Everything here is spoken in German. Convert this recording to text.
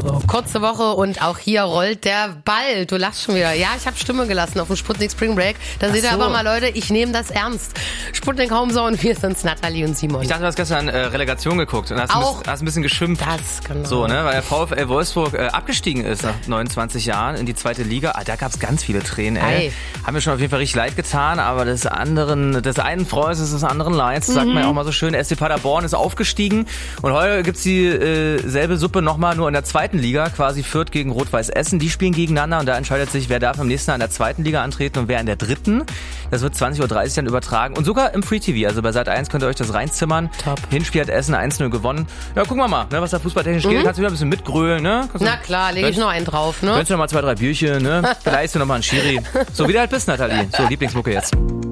So, kurze Woche und auch hier rollt der Ball. Du lachst schon wieder. Ja, ich habe Stimme gelassen auf dem Sputnik Spring Break. Da seht ihr aber mal, Leute, ich nehme das ernst. Sputnik Homezone und wir sind's, Nathalie und Simon. Ich dachte, du hast gestern Relegation geguckt und hast ein bisschen geschimpft. Das, genau. So, ne, weil der VfL Wolfsburg abgestiegen ist nach 29 Jahren in die zweite Liga. Da gab's ganz viele Tränen, ey. Haben mir schon auf jeden Fall richtig leid getan, aber des einen Freudes ist des anderen Leids. Sagt man ja auch mal so schön. SC Paderborn ist aufgestiegen und heute gibt's dieselbe Suppe nochmal nur in der zweiten Liga, quasi Fürth gegen Rot-Weiß Essen. Die spielen gegeneinander und da entscheidet sich, wer darf am nächsten Jahr in der zweiten Liga antreten und wer in der dritten. Das wird 20.30 Uhr dann übertragen und sogar im Free TV, also bei Sat1 könnt ihr euch das reinzimmern. Top. Hinspiel hat Essen 1-0 gewonnen. Ja, gucken wir mal, ne, was da fußballtechnisch geht. Kannst du wieder ein bisschen mitgrölen, ne? Na klar, lege ich noch einen drauf, ne? Gönnst du noch mal 2, 3 Bierchen, ne? Vielleicht noch mal ein Schiri. So, wie du halt bist, Nathalie. So, Lieblingsmucke jetzt.